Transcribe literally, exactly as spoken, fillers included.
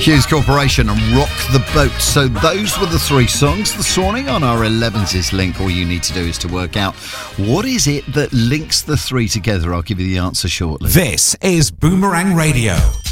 Hughes Corporation and Rock the Boat. So those were the three songs this morning on our elevenses link. All you need to do is to work out what is it that links the three together. I'll give you the answer shortly. This is Boomerang Radio.